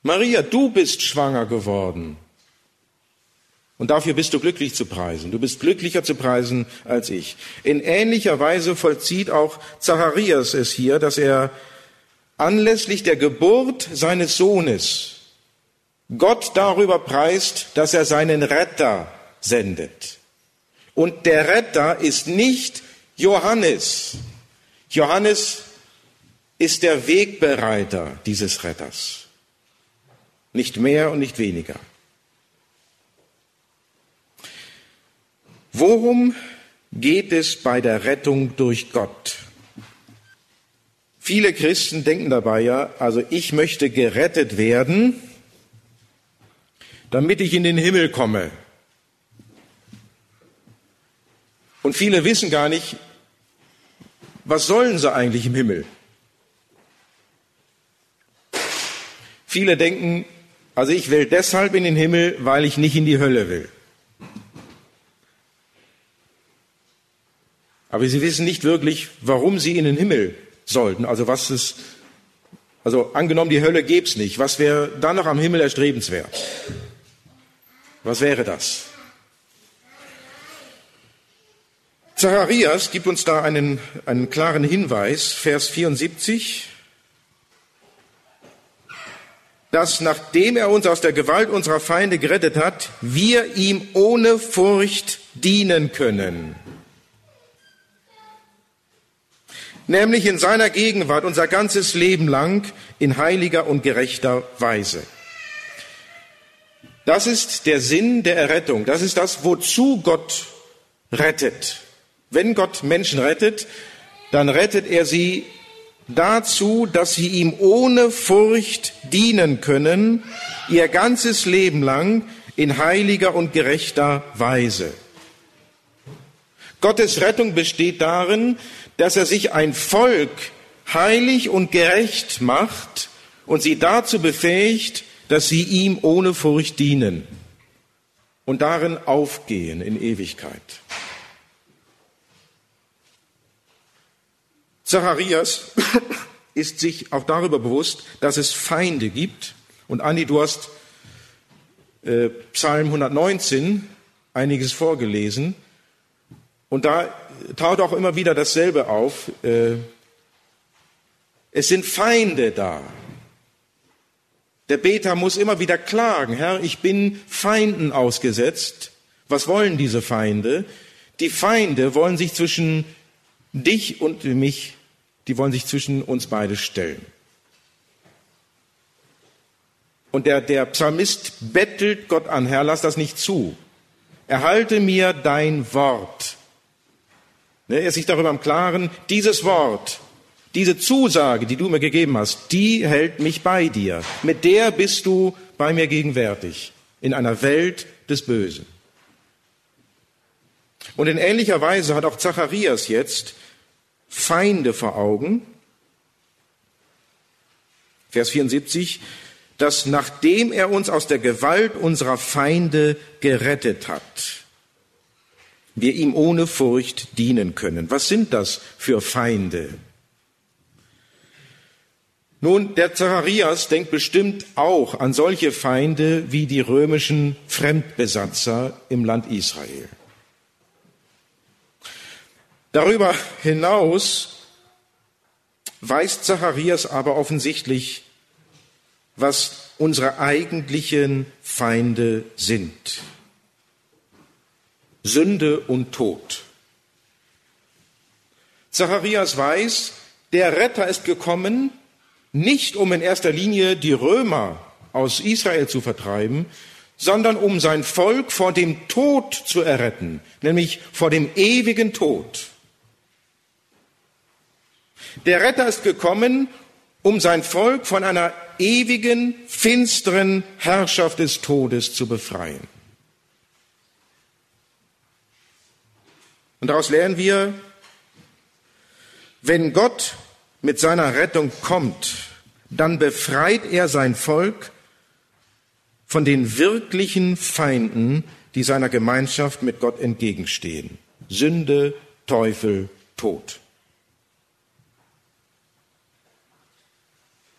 Maria, du bist schwanger geworden. Und dafür bist du glücklich zu preisen. Du bist glücklicher zu preisen als ich. In ähnlicher Weise vollzieht auch Zacharias es hier, dass er anlässlich der Geburt seines Sohnes Gott darüber preist, dass er seinen Retter sendet. Und der Retter ist nicht Johannes. Johannes ist der Wegbereiter dieses Retters. Nicht mehr und nicht weniger. Worum geht es bei der Rettung durch Gott? Viele Christen denken dabei ja, also ich möchte gerettet werden, damit ich in den Himmel komme. Und viele wissen gar nicht, was sollen sie eigentlich im Himmel? Viele denken, also ich will deshalb in den Himmel, weil ich nicht in die Hölle will. Aber sie wissen nicht wirklich, warum sie in den Himmel sollten. Also angenommen, die Hölle gäbe es nicht. Was wäre dann noch am Himmel erstrebenswert? Was wäre das? Zacharias gibt uns da einen klaren Hinweis, Vers 74, dass nachdem er uns aus der Gewalt unserer Feinde gerettet hat, wir ihm ohne Furcht dienen können. Nämlich in seiner Gegenwart unser ganzes Leben lang in heiliger und gerechter Weise. Das ist der Sinn der Errettung. Das ist das, wozu Gott rettet. Wenn Gott Menschen rettet, dann rettet er sie dazu, dass sie ihm ohne Furcht dienen können, ihr ganzes Leben lang in heiliger und gerechter Weise. Gottes Rettung besteht darin, dass er sich ein Volk heilig und gerecht macht und sie dazu befähigt, dass sie ihm ohne Furcht dienen und darin aufgehen in Ewigkeit. Zacharias ist sich auch darüber bewusst, dass es Feinde gibt. Und Andi, du hast Psalm 119 einiges vorgelesen. Und da taucht auch immer wieder dasselbe auf. Es sind Feinde da. Der Beter muss immer wieder klagen, Herr, ich bin Feinden ausgesetzt. Was wollen diese Feinde? Die Feinde wollen sich zwischen dich und mich, die wollen sich zwischen uns beide stellen. Und der Psalmist bettelt Gott an, Herr, lass das nicht zu. Erhalte mir dein Wort. Er ist sich darüber im Klaren, dieses Wort, diese Zusage, die du mir gegeben hast, die hält mich bei dir. Mit der bist du bei mir gegenwärtig, in einer Welt des Bösen. Und in ähnlicher Weise hat auch Zacharias jetzt Feinde vor Augen. Vers 74, dass nachdem er uns aus der Gewalt unserer Feinde gerettet hat, wir ihm ohne Furcht dienen können. Was sind das für Feinde? Nun, der Zacharias denkt bestimmt auch an solche Feinde wie die römischen Fremdbesatzer im Land Israel. Darüber hinaus weiß Zacharias aber offensichtlich, was unsere eigentlichen Feinde sind. Sünde und Tod. Zacharias weiß, der Retter ist gekommen, nicht um in erster Linie die Römer aus Israel zu vertreiben, sondern um sein Volk vor dem Tod zu erretten, nämlich vor dem ewigen Tod. Der Retter ist gekommen, um sein Volk von einer ewigen, finsteren Herrschaft des Todes zu befreien. Und daraus lernen wir, wenn Gott mit seiner Rettung kommt, dann befreit er sein Volk von den wirklichen Feinden, die seiner Gemeinschaft mit Gott entgegenstehen. Sünde, Teufel, Tod.